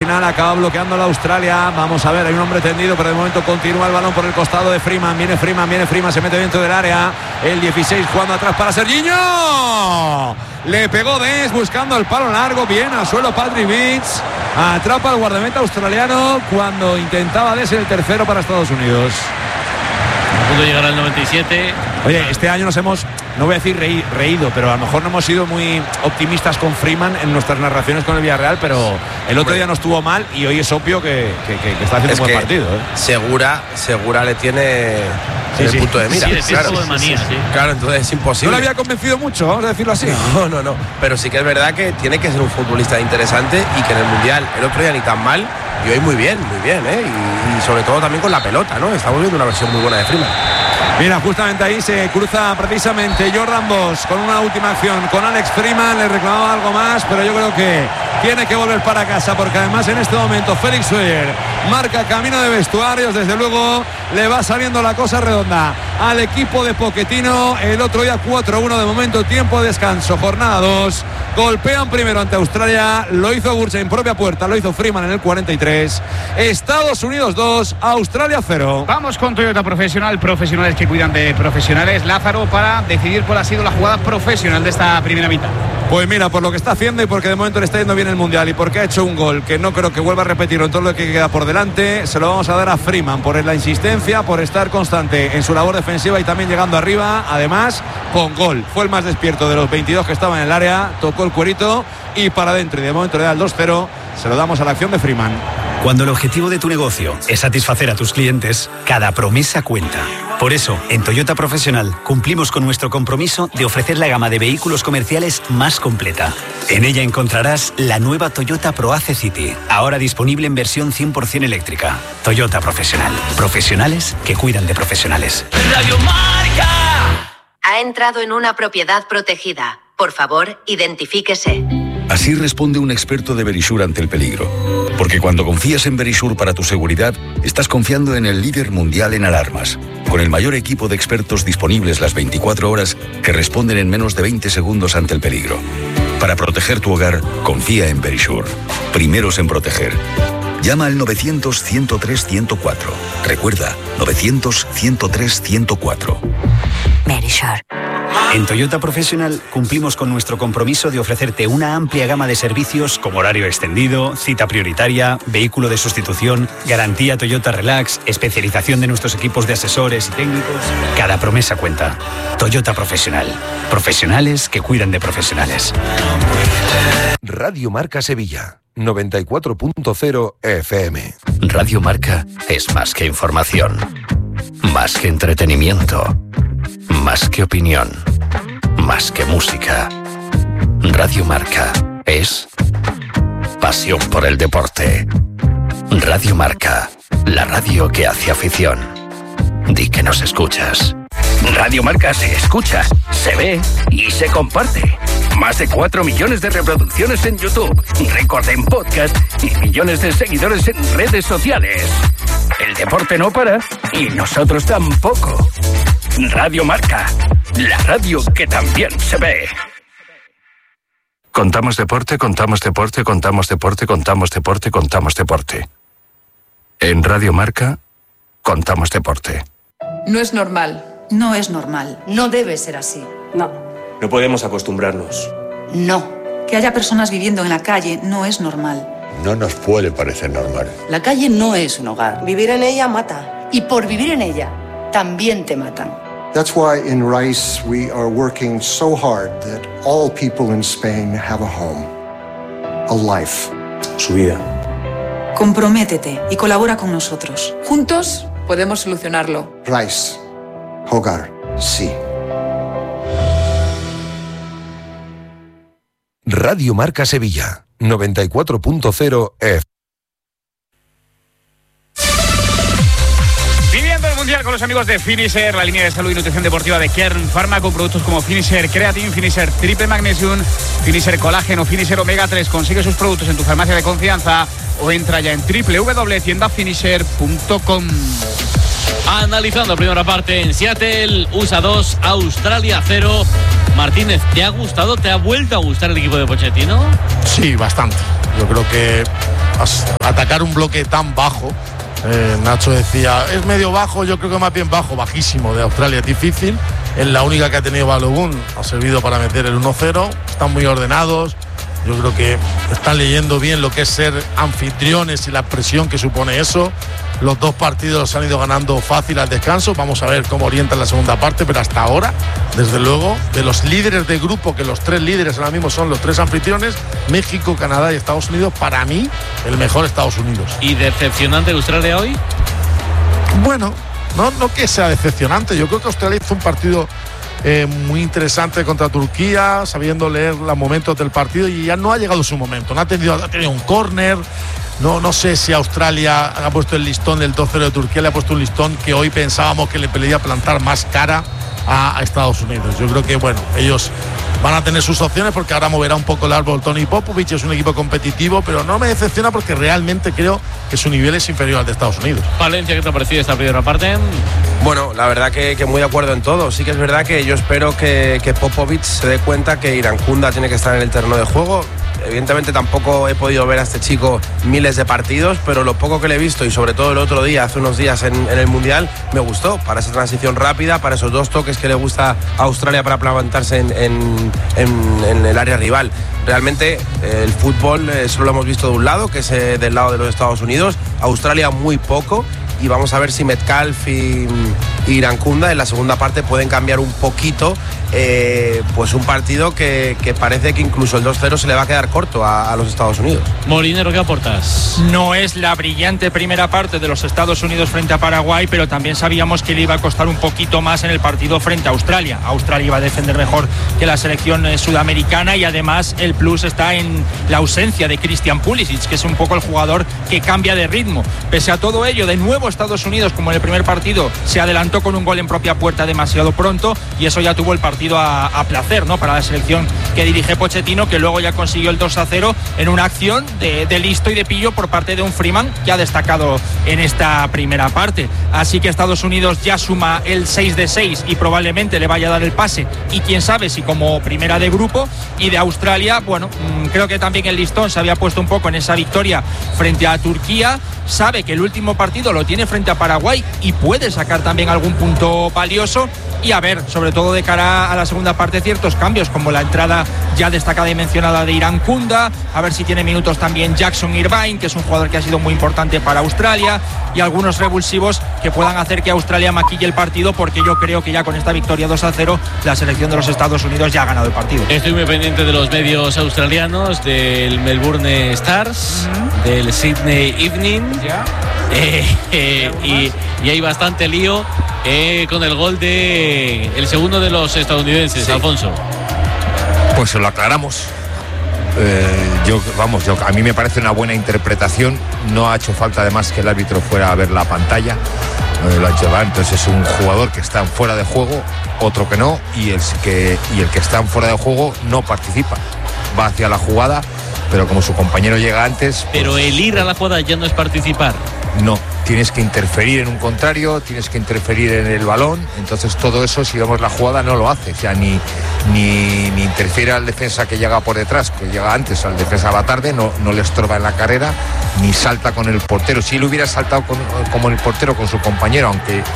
final acaba bloqueando la Australia. Vamos a ver, hay un hombre tendido, pero de momento continúa el balón por el costado de Freeman. Viene Freeman, se mete dentro del área. El 16 jugando atrás para Serginho. Le pegó Dest buscando el palo largo. Bien al suelo Patrick Beach. Atrapa al guardameta australiano cuando intentaba Dest el tercero para Estados Unidos. Pudo llegar al 97. Oye, este año nos hemos, no voy a decir reído, pero a lo mejor no hemos sido muy optimistas con Freeman en nuestras narraciones con el Villarreal, pero el otro día no estuvo mal y hoy es obvio que está haciendo un buen partido. Segura le tiene el punto de mira. Sí, claro, de manía, sí. Claro, entonces es imposible. No le había convencido mucho, vamos a decirlo así. No. Pero sí que es verdad que tiene que ser un futbolista interesante y que en el Mundial el otro día ni tan mal y hoy muy bien, y sobre todo también con la pelota, ¿no? Estamos viendo una versión muy buena de Freeman. Mira, justamente ahí se cruza precisamente Jordan Bosch con una última acción con Alex Freeman, le reclamaba algo más, pero yo creo que tiene que volver para casa, porque además en este momento Félix Suyer marca camino de vestuarios, desde luego le va saliendo la cosa redonda al equipo de Pochettino. El otro día 4-1 de momento, tiempo de descanso, jornada 2, golpean primero ante Australia, lo hizo Gursa en propia puerta, lo hizo Freeman en el 43, Estados Unidos 2, Australia 0. Vamos con Toyota Profesional, profesionales que cuidan de profesionales. Lázaro, para decidir cuál ha sido la jugada profesional de esta primera mitad. Pues mira, por lo que está haciendo y porque de momento le está yendo bien el Mundial y porque ha hecho un gol que no creo que vuelva a repetirlo en todo lo que queda por delante, se lo vamos a dar a Freeman por la insistencia, por estar constante en su labor defensiva y también llegando arriba, además con gol. Fue el más despierto de los 22 que estaban en el área, tocó el cuerito y para adentro, y de momento le da el 2-0, se lo damos a la acción de Freeman. Cuando el objetivo de tu negocio es satisfacer a tus clientes, cada promesa cuenta. Por eso, en Toyota Profesional cumplimos con nuestro compromiso de ofrecer la gama de vehículos comerciales más completa. En ella encontrarás la nueva Toyota ProAce City, ahora disponible en versión 100% eléctrica. Toyota Profesional. Profesionales que cuidan de profesionales. Radio Marca. Ha entrado en una propiedad protegida. Por favor, identifíquese. Así responde un experto de Verisure ante el peligro. Porque cuando confías en Verisure para tu seguridad, estás confiando en el líder mundial en alarmas, con el mayor equipo de expertos disponibles las 24 horas que responden en menos de 20 segundos ante el peligro. Para proteger tu hogar, confía en Verisure. Primeros en proteger. Llama al 900-103-104. Recuerda, 900-103-104. Verisure. En Toyota Profesional cumplimos con nuestro compromiso de ofrecerte una amplia gama de servicios como horario extendido, cita prioritaria, vehículo de sustitución, garantía Toyota Relax, especialización de nuestros equipos de asesores y técnicos. Cada promesa cuenta. Toyota Profesional. Profesionales que cuidan de profesionales. Radio Marca Sevilla, 94.0 FM. Radio Marca es más que información, más que entretenimiento, más que opinión, más que música. Radio Marca es pasión por el deporte. Radio Marca, la radio que hace afición. Di que nos escuchas. Radio Marca se escucha, se ve y se comparte. Más de 4 millones de reproducciones en YouTube, récord en podcast y millones de seguidores en redes sociales. El deporte no para y nosotros tampoco. Radio Marca, la radio que también se ve. Contamos deporte, contamos deporte, contamos deporte, contamos deporte, contamos deporte. En Radio Marca, contamos deporte. No es normal. No es normal. No debe ser así. No. No podemos acostumbrarnos. No. Que haya personas viviendo en la calle no es normal. No nos puede parecer normal. La calle no es un hogar. Vivir en ella mata. Y por vivir en ella, también te matan. That's why in Rice we are working so hard that all people in Spain have a home, a life. Su vida. Comprométete y colabora con nosotros. Juntos podemos solucionarlo. Rice, hogar, sí. Radio Marca Sevilla, 94.0 F. Con los amigos de Finisher, la línea de salud y nutrición deportiva de Kern Pharma, con productos como Finisher Creatine, Finisher Triple Magnesium, Finisher Colágeno, Finisher Omega 3. Consigue sus productos en tu farmacia de confianza o entra ya en www.tiendafinisher.com. Analizando la primera parte en Seattle, USA 2, Australia 0. Martínez, ¿te ha gustado? ¿Te ha vuelto a gustar el equipo de Pochettino? Sí, bastante. Yo creo que sacar un bloque tan bajo. Nacho decía, es medio bajo, yo creo que más bien bajo, bajísimo de Australia, es difícil. Es la única que ha tenido Balogun, ha servido para meter el 1-0, están muy ordenados. Yo creo que están leyendo bien lo que es ser anfitriones y la presión que supone eso. Los dos partidos los han ido ganando fácil al descanso. Vamos a ver cómo orientan la segunda parte, pero hasta ahora, desde luego, de los líderes de grupo, que los 3 líderes ahora mismo son los 3 anfitriones, México, Canadá y Estados Unidos, para mí, el mejor Estados Unidos. ¿Y decepcionante Australia hoy? Bueno, no que sea decepcionante. Yo creo que Australia hizo un partido muy interesante contra Turquía, sabiendo leer los momentos del partido, y ya no ha llegado su momento. No ha tenido un córner. No sé si Australia ha puesto el listón del 2-0 de Turquía, le ha puesto un listón que hoy pensábamos que le podía plantar más cara a Estados Unidos. Yo creo que, bueno, ellos van a tener sus opciones porque ahora moverá un poco el árbol Tony Popovich, es un equipo competitivo, pero no me decepciona porque realmente creo que su nivel es inferior al de Estados Unidos. Valencia, ¿qué te ha parecido esta primera parte? Bueno, la verdad que muy de acuerdo en todo. Sí que es verdad que yo espero que Popovich se dé cuenta que Irankunda tiene que estar en el terreno de juego. Evidentemente tampoco he podido ver a este chico miles de partidos, pero lo poco que le he visto, y sobre todo el otro día, hace unos días en el Mundial, me gustó para esa transición rápida, para esos 2 toques que le gusta a Australia para plantarse en el área rival. Realmente el fútbol solo lo hemos visto de un lado, que es del lado de los Estados Unidos. Australia muy poco. Y vamos a ver si Metcalf y Irankunda en la segunda parte pueden cambiar un poquito pues un partido que parece que incluso el 2-0 se le va a quedar corto a los Estados Unidos. Molinero, ¿qué aportas? No es la brillante primera parte de los Estados Unidos frente a Paraguay, pero también sabíamos que le iba a costar un poquito más en el partido frente a Australia. Australia iba a defender mejor que la selección sudamericana, y además el plus está en la ausencia de Christian Pulisic, que es un poco el jugador que cambia de ritmo. Pese a todo ello, de nuevo Estados Unidos, como en el primer partido, se adelantó con un gol en propia puerta demasiado pronto, y eso ya tuvo el partido a placer, ¿no?, para la selección que dirige Pochettino, que luego ya consiguió el 2-0 en una acción de listo y de pillo por parte de un Freeman que ha destacado en esta primera parte. Así que Estados Unidos ya suma el 6-6 y probablemente le vaya a dar el pase, y quién sabe si como primera de grupo. Y de Australia, bueno, creo que también el listón se había puesto un poco en esa victoria frente a Turquía. Sabe que el último partido lo tiene frente a Paraguay y puede sacar también algún punto valioso. Y a ver, sobre todo de cara a la segunda parte, ciertos cambios, como la entrada ya destacada y mencionada de Irankunda, a ver si tiene minutos también Jackson Irvine, que es un jugador que ha sido muy importante para Australia, y algunos revulsivos que puedan hacer que Australia maquille el partido, porque yo creo que ya con esta victoria 2-0 la selección de los Estados Unidos ya ha ganado el partido. Estoy muy pendiente de los medios australianos, del Melbourne Stars, del Sydney Evening, y hay bastante lío con el gol de el segundo de los estadounidenses, sí. Alfonso. Pues se lo aclaramos. A mí me parece una buena interpretación. No ha hecho falta además que el árbitro fuera a ver la pantalla. Lo ha hecho, entonces es un jugador que está fuera de juego, otro que no, y el que está fuera de juego no participa. Va hacia la jugada, pero como su compañero llega antes... Pero el ir a la jugada ya no es participar. No, tienes que interferir en un contrario, tienes que interferir en el balón, entonces todo eso, si vemos la jugada, no lo hace. O sea, ni interfiere al defensa que llega por detrás, que llega antes, al defensa va tarde, no le estorba en la carrera, ni salta con el portero. Si él hubiera saltado como el portero con su compañero,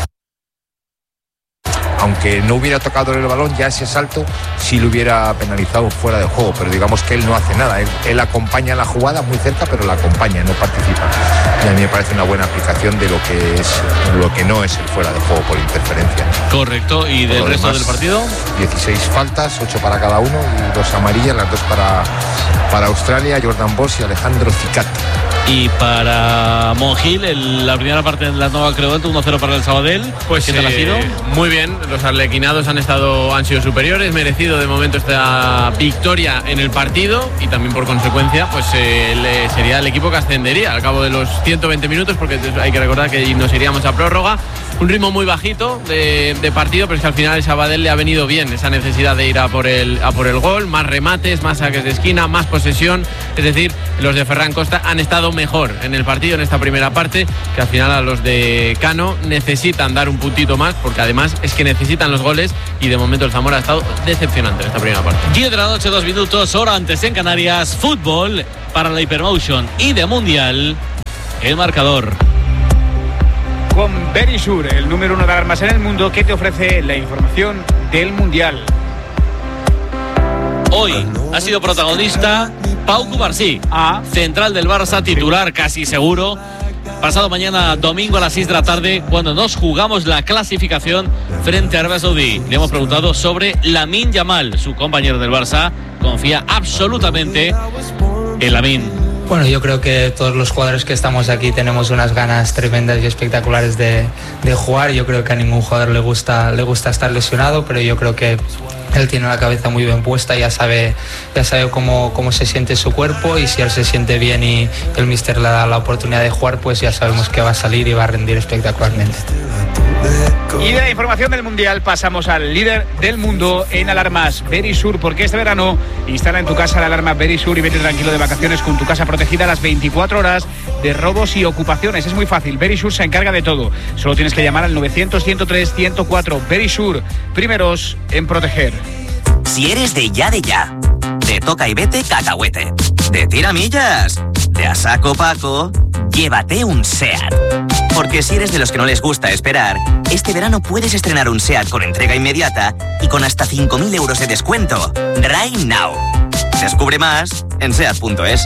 aunque no hubiera tocado el balón, ya ese salto sí lo hubiera penalizado fuera de juego, pero digamos que él no hace nada, él acompaña la jugada muy cerca, pero la acompaña, no participa. Y a mí me parece una buena aplicación de lo que no es el fuera de juego por interferencia. Correcto, ¿y del resto del partido? 16 faltas, 8 para cada uno, y 2 amarillas, las 2 para Australia, Jordan Bosch y Alejandro Cicati. Y para Monjil, la primera parte de la Nova Creolto, 1-0 para el Sabadell. Pues ¿qué tal ha sido? Muy bien, los arlequinados han sido superiores, merecido de momento esta victoria en el partido, y también por consecuencia pues sería el equipo que ascendería al cabo de los 120 minutos, porque hay que recordar que nos iríamos a prórroga. Un ritmo muy bajito de partido, pero es que al final el Sabadell le ha venido bien esa necesidad de ir a por el gol, más remates, más saques de esquina, más posesión. Es decir, los de Ferran Costa han estado mejor en el partido en esta primera parte, que al final a los de Cano necesitan dar un puntito más, porque además es que necesitan los goles, y de momento el Zamora ha estado decepcionante en esta primera parte. 10 de la noche, 2 minutos, hora antes en Canarias. Fútbol para la Hypermotion y de Mundial. el marcador. Con Verisure, el número 1 de alarmas en el mundo, que te ofrece la información del Mundial. Hoy ha sido protagonista Pau Cubarsí, central del Barça, titular casi seguro. Pasado mañana domingo a las 6 de la tarde, cuando nos jugamos la clasificación frente a Arabia Saudí. Le hemos preguntado sobre Lamine Yamal, su compañero del Barça. Confía absolutamente en Lamine. Bueno, yo creo que todos los jugadores que estamos aquí tenemos unas ganas tremendas y espectaculares de jugar. Yo creo que a ningún jugador le gusta estar lesionado, pero yo creo que él tiene la cabeza muy bien puesta, ya sabe cómo se siente su cuerpo, y si él se siente bien y el míster le da la oportunidad de jugar, pues ya sabemos que va a salir y va a rendir espectacularmente. Y de la información del Mundial pasamos al líder del mundo en alarmas, Verisure, porque este verano instala en tu casa la alarma Verisure y vete tranquilo de vacaciones con tu casa protegida a las 24 horas de robos y ocupaciones. Es muy fácil, Verisure se encarga de todo. Solo tienes que llamar al 900-103-104. Verisure, primeros en proteger. Si eres de ya, de toca y vete cacahuete, de tiramillas, de a saco Paco, llévate un SEAT. Porque si eres de los que no les gusta esperar, este verano puedes estrenar un SEAT con entrega inmediata y con hasta 5.000 euros de descuento. Right now. Descubre más en SEAT.es.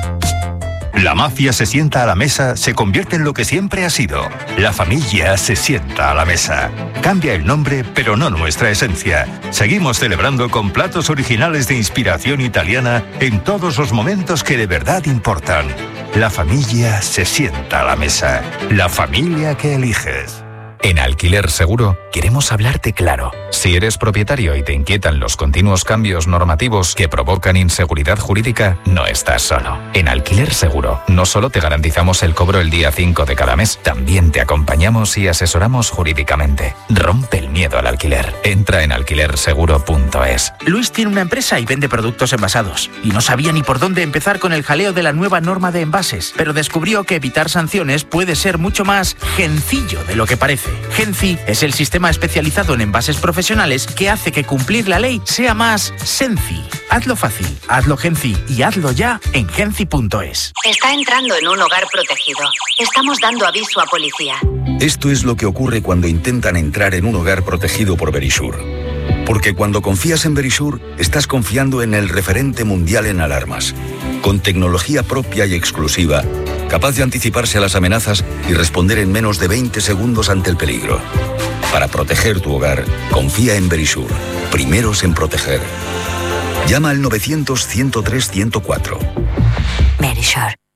La mafia se sienta a la mesa, se convierte en lo que siempre ha sido. La familia se sienta a la mesa. Cambia el nombre, pero no nuestra esencia. Seguimos celebrando con platos originales de inspiración italiana en todos los momentos que de verdad importan. La familia se sienta a la mesa. La familia que eliges. En Alquiler Seguro queremos hablarte claro. Si eres propietario y te inquietan los continuos cambios normativos que provocan inseguridad jurídica, no estás solo. En Alquiler Seguro no solo te garantizamos el cobro el día 5 de cada mes, también te acompañamos y asesoramos jurídicamente. Rompe el miedo al alquiler. Entra en alquilerseguro.es. Luis tiene una empresa y vende productos envasados. Y no sabía ni por dónde empezar con el jaleo de la nueva norma de envases, pero descubrió que evitar sanciones puede ser mucho más sencillo de lo que parece. Genci es el sistema especializado en envases profesionales que hace que cumplir la ley sea más senci. Hazlo fácil, hazlo Genci y hazlo ya en genci.es. Está entrando en un hogar protegido. Estamos dando aviso a policía. Esto es lo que ocurre cuando intentan entrar en un hogar protegido por Verisure. Porque cuando confías en Verisure, estás confiando en el referente mundial en alarmas. Con tecnología propia y exclusiva, capaz de anticiparse a las amenazas y responder en menos de 20 segundos ante el peligro. Para proteger tu hogar, confía en Verisure. Primeros en proteger. Llama al 900-103-104. Verisure.